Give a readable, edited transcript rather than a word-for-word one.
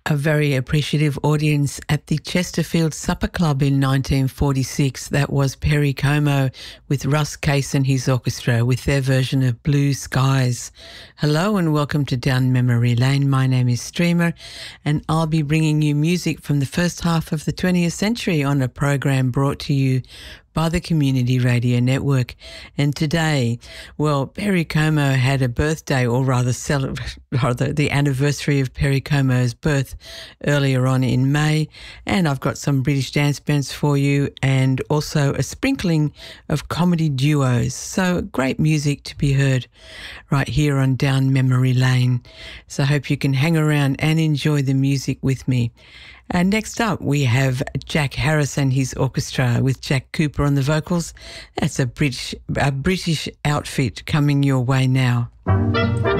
A very appreciative audience at the Chesterfield Supper Club in 1946. That was Perry Como with Russ Case and his orchestra with their version of Blue Skies. Hello and welcome to Down Memory Lane. My name is Streamer and I'll be bringing you music from the first half of the 20th century on a program brought to you by the Community Radio Network. And today, well, Perry Como had a birthday, or rather the anniversary of Perry Como's birth earlier on in May. And I've got some British dance bands for you and also a sprinkling of comedy duos. So great music to be heard right here on Down Memory Lane. So I hope you can hang around and enjoy the music with me. And next up, we have Jack Harris and his orchestra with Jack Cooper on the vocals. That's a British outfit coming your way now.